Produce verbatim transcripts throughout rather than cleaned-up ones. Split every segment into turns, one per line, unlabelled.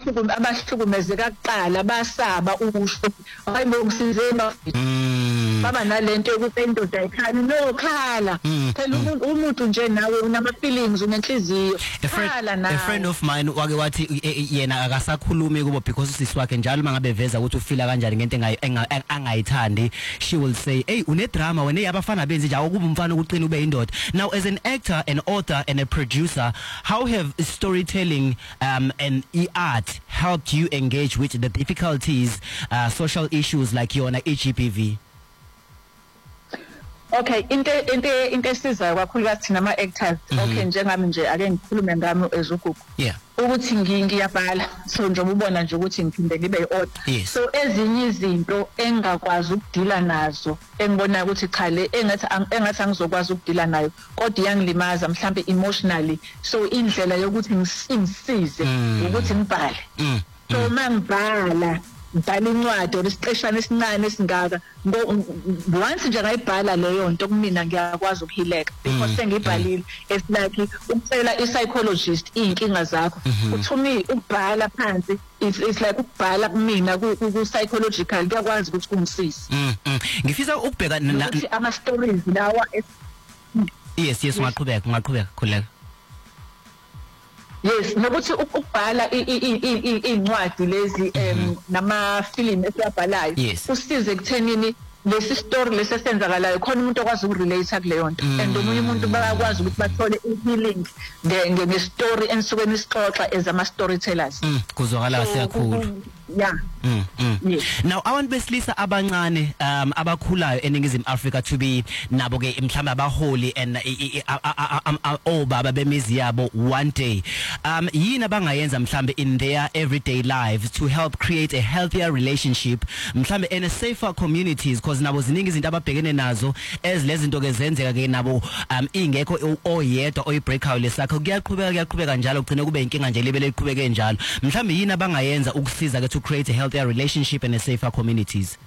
abahlukum abahlukumezeka kuqala basaba ukusho hayi ngisize bafika baba nalento yokuthi indoda ekhali no khala phela umuntu nje nawe unama feelings unenhliziyo khala nawe.
A friend of mine wake wathi yena akasakhulumi kubo because usisi wakhe njalo mangabe veza ukuthi ufila kanjani ngento angayithandi, she will say hey une drama wena yabafana benzi nje akuba umfana ukuqina ube indoda. Now as an actor, an author and a producer, how have storytelling um, and art helped you engage with the difficulties, uh, social issues like yona H P V?
Okay, into into into esizayo kakhulukazi thina ama actors. Okay, njengami nje ake ngikhulume ngami ezugugu.
Yeah.
Ukuthi ngiyabhala so njengoba ubona nje ukuthi ngiphinde ngibe i-author. So ezinye izinto engakwazi ukudila nazo engibona ukuthi cha le engathi engathi angizokwazi ukudila nayo kodwa iyangilimaza mhlambe emotionally, so indlela yokuthi ngisize ukuthi ngibhale. So mangibhala ngibhala incwadi olesiqeshana esincane esingaka once nje ngayibhala leyo nto kumina ngiyakwazi ukuhileka because sengibhalile. It's like ukucela i-psychologist inkinga zakho uthumi ukubhala phansi, it's like ukubhala kumina ku-psychological kuyakwazi ukuthi kungisize.
Ngifisa ukubheka
ama stories lawa.
Yes yes ungaqhubeka ungaqhubeka khuleka.
Yes, nokuthi ukubhala incwadi lezi nama film esiyabhalayo usize ekuthenini lesi story lesesenzakalayo khona umuntu okwazi ukurelate kuleyo nto and omunye umuntu bayakwazi ukuthi bathole i-healing nge story enisuke nisixoxa as ama storytellers.
Kuzwakala kakhulu.
Yeah.
Mm, mm. Yes. Now abantu besilisa abancane um abakhulayo eNingizimu Africa to be nabo ke mhlamba abaholi and obaba bemizi yabo one day, um yini abangayenza mhlambe in their everyday lives to help create a healthier relationship mhlambe in a safer communities, because nabo ziningi izinto ababhekene nazo as lezinto ke zenzeka ke nabo um ingekho oyedwa oyibreakout lesakho kuyaqhubeka kuyaqhubeka njalo kugcine kube inkinga nje libele liqhubeke njalo. Mhlambe yini abangayenza ukusiza ke to create a healthier relationship and a safer communities?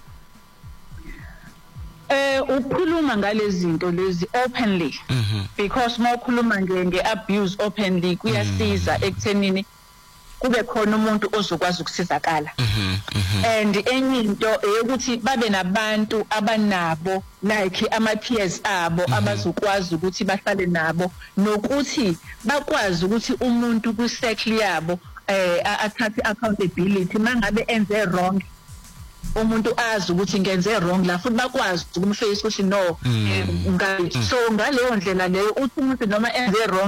Eh ukhuluma ngalezi zinto lezi openly because mawukhuluma nge abuse openly kuyasiza ekuthenini kube khona umuntu ozokwazi ukusizakala. And enye into eyokuthi babe nabantu abanabo like ama peers abo abazokwazi ukuthi bahlale nabo nokuthi bakwazi ukuthi umuntu ku circle yabo eh athathe accountability mangabe enze wrong, umuntu azi ukuthi ngenze wrong la futhi bakwazi ukumface ukuthi no. So ngaleyo ndlela leyo uthi umuntu noma enze wrong